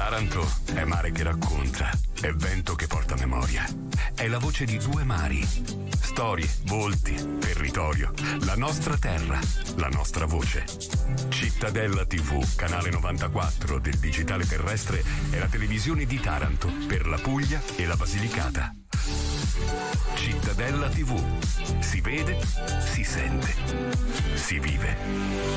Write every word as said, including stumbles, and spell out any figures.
Taranto è mare che racconta, è vento che porta memoria. È la voce di due mari. Storie, volti, territorio, la nostra terra, la nostra voce. Cittadella tivù, canale novantaquattro del digitale terrestre, è la televisione di Taranto per la Puglia e la Basilicata. Cittadella tivù. Si vede, si sente, si vive.